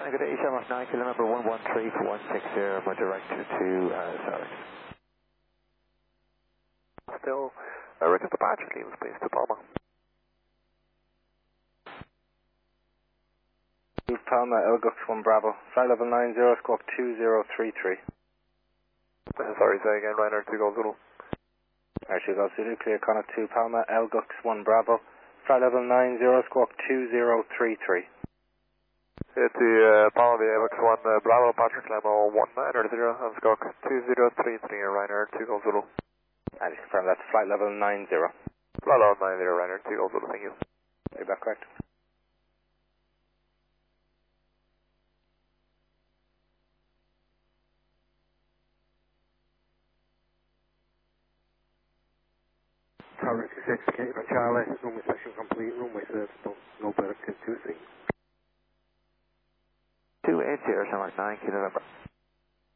Good day, Shamrock 9, kilo number 1134160, my director to South. Still, record departure, Lima Space to Palma. Palma, Elgux 1 Bravo, flight level 90, squawk 2033. Sorry, say again, Ryanair 2 Golf Zulu. Actually, Golf Zulu, clear Connacht 2 Palma, Elgux 1 Bravo, flight level 90, squawk 2033. To Palma, the Elgux 1 Bravo, Patrick Lemo 1900, and squawk 2033, Ryanair 2 Golf Zulu. I just confirm that's flight level 90. Flight level 90, Ryanair 2 Golf Zulu, thank you. Are you back correct? Tower 66, Cape Charlie, runway section complete, runway service, no better than 23. 280, Shamrock 9, kilo number.